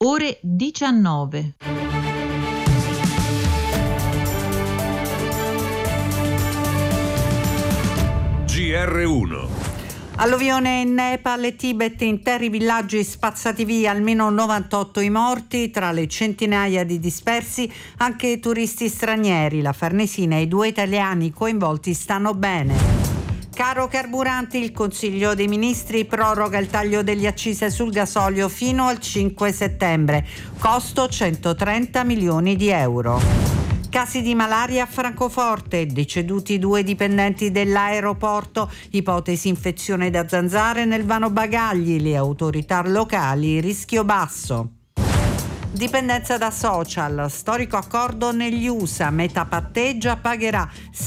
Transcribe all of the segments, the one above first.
ore 19. GR1. Alluvione in Nepal e Tibet, interi villaggi spazzati via, almeno 98 i morti, tra le centinaia di dispersi anche turisti stranieri. La Farnesina e i 2 italiani coinvolti stanno bene. Caro carburanti, il Consiglio dei Ministri proroga il taglio delle accise sul gasolio fino al 5 settembre, costo 130 milioni di euro. Casi di malaria a Francoforte, deceduti 2 dipendenti dell'aeroporto, ipotesi infezione da zanzare nel vano bagagli, le autorità locali rischio basso. Dipendenza da social, storico accordo negli USA, Meta patteggia, pagherà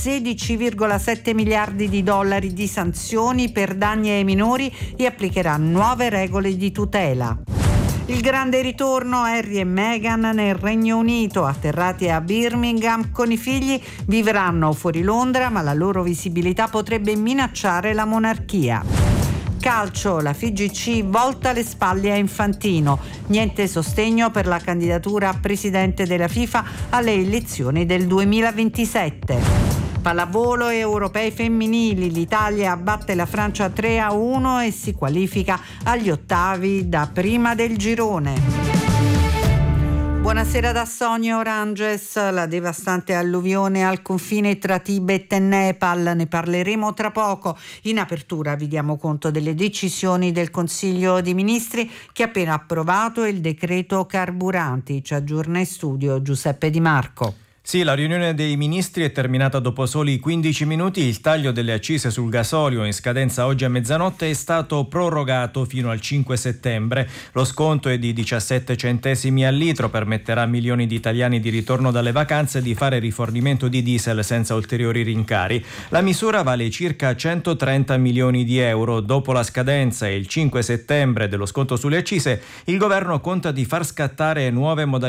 16,7 miliardi di dollari di sanzioni per danni ai minori e applicherà nuove regole di tutela. Il grande ritorno, Harry e Meghan nel Regno Unito, atterrati a Birmingham con i figli, vivranno fuori Londra, ma la loro visibilità potrebbe minacciare la monarchia. Calcio, la FIGC volta le spalle a Infantino, niente sostegno per la candidatura a presidente della FIFA alle elezioni del 2027. Pallavolo e europei femminili, l'Italia abbatte la Francia 3-1 e si qualifica agli ottavi da prima del girone. Buonasera da Sonia Oranges. La devastante alluvione al confine tra Tibet e Nepal, ne parleremo tra poco. In apertura vi diamo conto delle decisioni del Consiglio dei Ministri che ha appena approvato il decreto carburanti. Ci aggiorna in studio Giuseppe Di Marco. Sì, la riunione dei ministri è terminata dopo soli 15 minuti. Il taglio delle accise sul gasolio in scadenza oggi a mezzanotte è stato prorogato fino al 5 settembre. Lo sconto è di 17 centesimi al litro, permetterà a milioni di italiani di ritorno dalle vacanze di fare rifornimento di diesel senza ulteriori rincari. La misura vale circa 130 milioni di euro. Dopo la scadenza e il 5 settembre dello sconto sulle accise, il governo conta di far scattare nuove modalità